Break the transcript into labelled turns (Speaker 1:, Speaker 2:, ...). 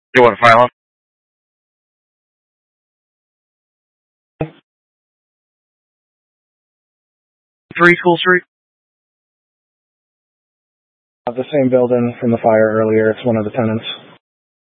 Speaker 1: You want to file on? 3 School Street?
Speaker 2: The same building from the fire earlier. It's one of the tenants.